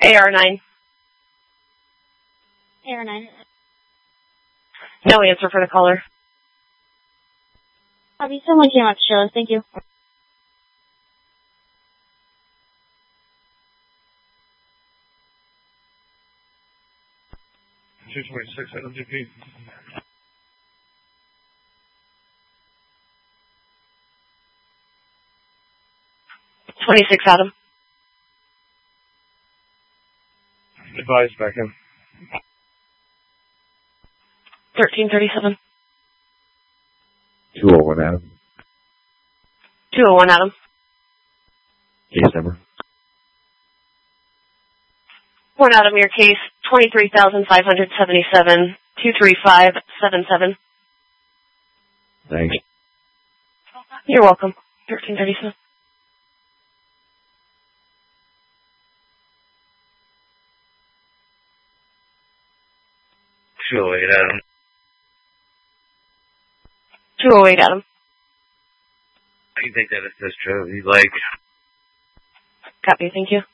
AR9. AR9. No answer for the caller. Copy. Someone came out to show us. Thank you. LGP. Adam. Advise back in. 1337. 201 Adam. 201 Adam. Case number. 1 Adam, your case, 23,577, 23577. Thanks. You're welcome. 1337. Adam. 208 Adam. I can take that as true if you'd like. Copy, thank you.